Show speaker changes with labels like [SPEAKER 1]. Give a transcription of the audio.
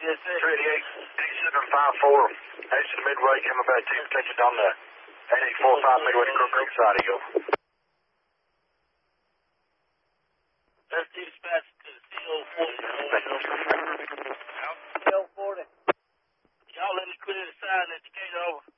[SPEAKER 1] Yes, sir.
[SPEAKER 2] 388-8754. Exit Midway, coming back to attention down there. 8845 Midway to Crook Creek side, Eagle.
[SPEAKER 1] Let's dispatch to CO40.
[SPEAKER 2] Thank you.
[SPEAKER 1] CO40. Y'all let me clear the sign at the gate over.